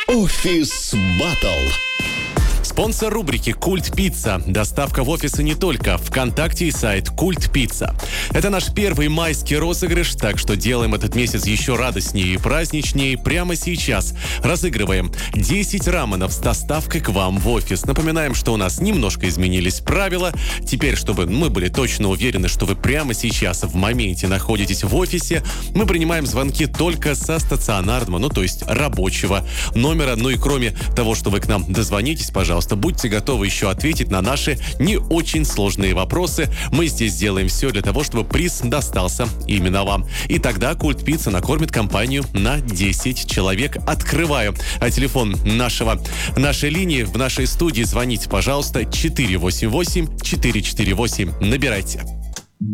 Офис Баттл. Спонсор рубрики «Культ Пицца». Доставка в офис и не только. ВКонтакте и сайт «Культ Пицца». Это наш первый майский розыгрыш, так что делаем этот месяц еще радостнее и праздничнее. Прямо сейчас разыгрываем 10 раменов с доставкой к вам в офис. Напоминаем, что у нас немножко изменились правила. Теперь, чтобы мы были точно уверены, что вы прямо сейчас в моменте находитесь в офисе, мы принимаем звонки только со стационарного, то есть рабочего номера. Ну и кроме того, что вы к нам дозвонитесь, пожалуйста, будьте готовы еще ответить на наши не очень сложные вопросы. Мы здесь сделаем все для того, чтобы приз достался именно вам. И тогда «Культ Пицца» накормит компанию на 10 человек. Открываю телефон нашей линии в нашей студии. Звоните, пожалуйста, 488-448. Набирайте.